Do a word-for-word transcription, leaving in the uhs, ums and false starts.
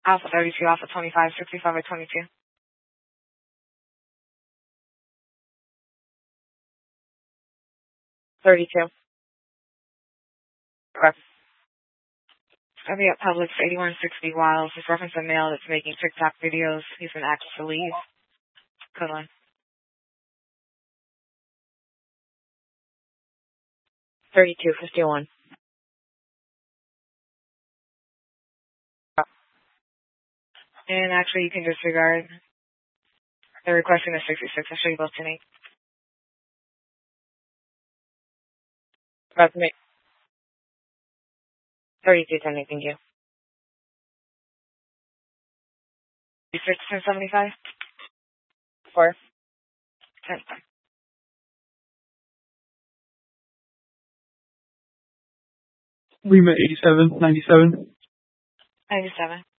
Alpha thirty-two, Alpha twenty-five, sixty-five by twenty-two. thirty-two. Correct. I'll be at Publix eighty-one sixty Wiles. Just reference a male that's making TikTok videos. He's been asked to leave. Good one. thirty-two fifty-one. And actually, you can disregard. They're requesting a sixty-six. I'll show you both tonight. About to make thirty-two ten, thank you. six ten seventy-five. Four. ten. Lima eighty-seven ninety-seven. ninety-seven.